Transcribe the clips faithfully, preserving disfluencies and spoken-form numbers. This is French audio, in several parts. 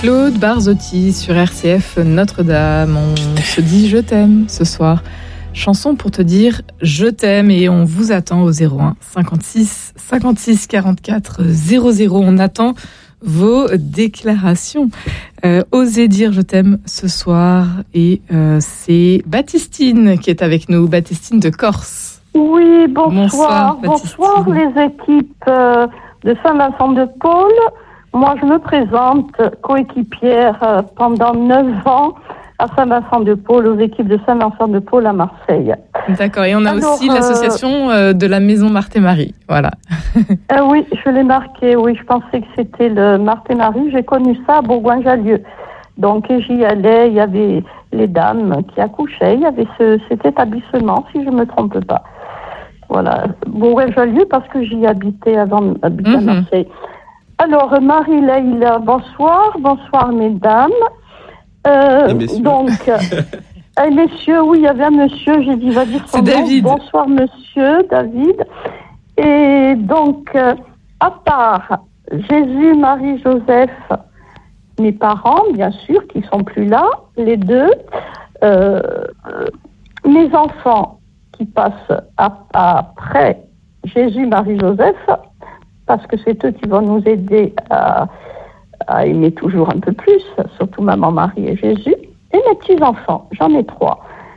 Claude Barzotti sur R C F Notre-Dame. On se dit je t'aime ce soir. Chanson pour te dire je t'aime et on vous attend au zéro un cinquante-six cinquante-six quarante-quatre zéro zéro. On attend vos déclarations. Euh, osez dire je t'aime ce soir et euh, c'est Baptistine qui est avec nous. Baptistine de Corse. Oui, bonsoir. Bonsoir, bonsoir les équipes euh, de Saint-Vincent-de-Paul. Moi, je me présente coéquipière euh, pendant neuf ans à Saint-Vincent-de-Paul, aux équipes de Saint-Vincent-de-Paul à Marseille. D'accord, et on a Alors, aussi l'association euh, de la Maison Marthe et Marie, voilà. euh, oui, je l'ai marqué, oui, je pensais que c'était le Marthe et Marie. J'ai connu ça à Bourgoin-Jallieu. Donc, j'y allais, il y avait les dames qui accouchaient, il y avait ce, cet établissement, si je ne me trompe pas. Voilà, Bourgoin-Jallieu, parce que j'y habitais avant d'habiter mm-hmm. à Marseille. Alors, Marie-Leïla, bonsoir, bonsoir mesdames. Euh, et messieurs. Donc, euh, messieurs, oui, il y avait un monsieur, j'ai dit, va dire son C'est nom. David. Bonsoir monsieur, David. Et donc, euh, à part Jésus, Marie, Joseph, mes parents, bien sûr, qui sont plus là, les deux, euh, mes enfants qui passent à, après Jésus, Marie, Joseph, parce que c'est eux qui vont nous aider à, à aimer toujours un peu plus, surtout maman, Marie et Jésus, et mes petits-enfants, j'en ai trois.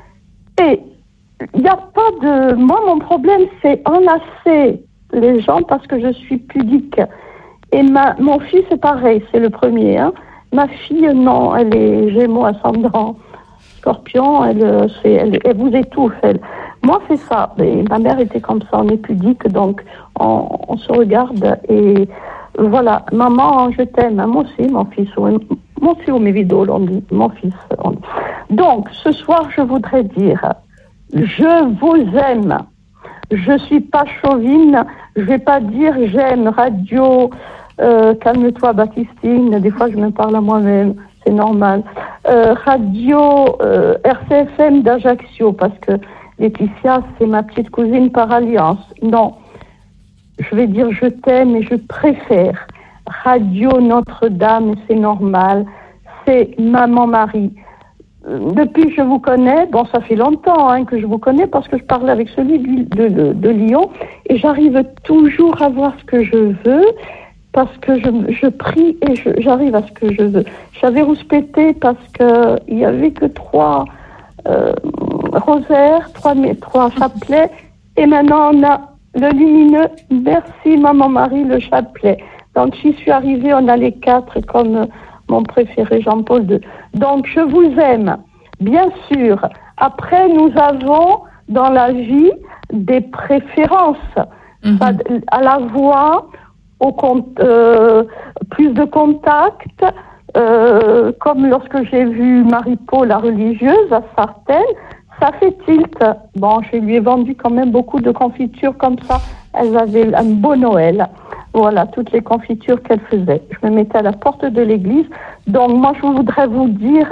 Et il n'y a pas de... Moi, mon problème, c'est enlacer les gens parce que je suis pudique. Et ma, mon fils, c'est pareil, c'est le premier. Hein. Ma fille, non, elle est Gémeaux ascendant Scorpion, elle, c'est, elle, elle vous étouffe, elle. Moi, c'est ça. Et ma mère était comme ça, on est pudique, donc on, on se regarde et voilà. Maman, je t'aime. Moi aussi, mon fils. Mon fils, mes vidéos, on dit mon fils. On dit. Donc, ce soir, je voudrais dire, je vous aime. Je suis pas chauvine. Je vais pas dire j'aime radio. Euh, calme-toi, Baptistine. Des fois, je me parle à moi-même. C'est normal. Euh, radio euh, R C F M d'Ajaccio, parce que Laetitia, c'est ma petite cousine par alliance. Non, je vais dire je t'aime et je préfère Radio Notre-Dame, c'est normal. C'est Maman Marie. Depuis que je vous connais, bon, ça fait longtemps hein, que je vous connais parce que je parlais avec celui de, de, de Lyon et j'arrive toujours à voir ce que je veux parce que je, je prie et je, j'arrive à ce que je veux. J'avais rouspété parce qu'il n'y avait que trois euh, rosaires, trois, trois chapelets et maintenant on a le lumineux. Merci Maman Marie, le chapelet. Donc j'y suis arrivée, on a les quatre comme mon préféré Jean-Paul deux. Donc je vous aime, bien sûr. Après nous avons dans la vie des préférences. Mm-hmm. À la voix, au compte, euh, plus de contact, euh, comme lorsque j'ai vu Marie-Paul, la religieuse, à Sartène, ça fait tilt. Bon, je lui ai vendu quand même beaucoup de confitures comme ça. Elles avaient un beau Noël. Voilà, toutes les confitures qu'elle faisait. Je me mettais à la porte de l'église. Donc, moi, je voudrais vous dire,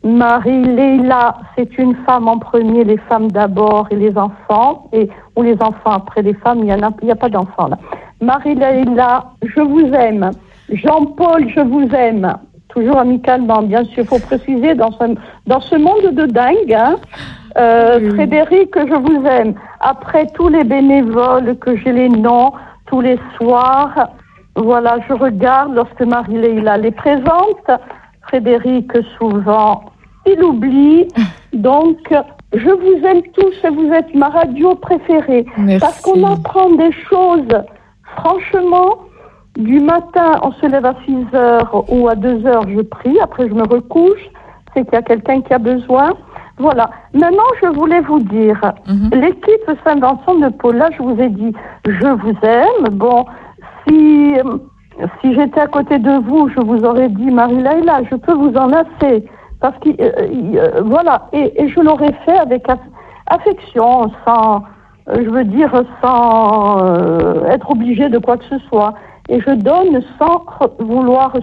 Marie-Leïla, c'est une femme en premier, les femmes d'abord et les enfants, et, ou les enfants après les femmes, il n'y a, il y a pas d'enfants là. Marie-Leïla, je vous aime. Jean-Paul, je vous aime. Toujours amicalement, bien sûr, il faut préciser, dans ce, dans ce monde de dingue, hein, euh, oui. Frédéric, je vous aime. Après tous les bénévoles que j'ai les noms, tous les soirs, voilà, je regarde lorsque Marie-Leïla les présente. Frédéric, souvent, il oublie. Donc, je vous aime tous et vous êtes ma radio préférée. Merci. Parce qu'on apprend des choses, franchement, du matin, on se lève à six heures ou à deux heures, je prie. Après, je me recouche. C'est qu'il y a quelqu'un qui a besoin. Voilà. Maintenant, je voulais vous dire, mm-hmm. l'équipe Saint-Vincent-de-Paul, là, je vous ai dit, je vous aime. Bon, si, si j'étais à côté de vous, je vous aurais dit, Marie-Leïla, je peux vous enlacer. Parce que, euh, euh, voilà. Et, et je l'aurais fait avec aff- affection, sans, euh, je veux dire, sans euh, être obligé de quoi que ce soit. Et je donne sans vouloir